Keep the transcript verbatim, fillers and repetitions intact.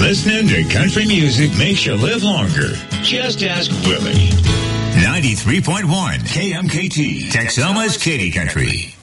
Listening to country music makes you live longer. Just ask Willie. ninety-three point one K M K T, Texoma's Katy Country.